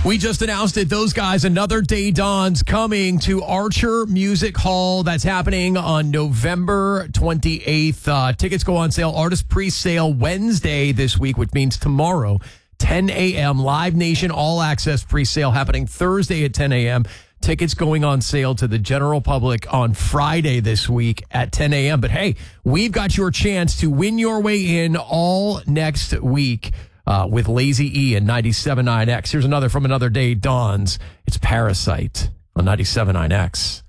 We just announced it. Those guys, Another Day Dawns, coming to Archer Music Hall. That's happening on November 28th. Tickets go on sale. Artist pre-sale Wednesday this week, which means tomorrow, 10 a.m. Live Nation All Access pre-sale happening Thursday at 10 a.m. Tickets going on sale to the general public on Friday this week at 10 a.m. But hey, we've got your chance to win your way in all next week. With Lazy E and 97.9X. Here's another from Another Day Dawns. It's Parasite on 97.9X.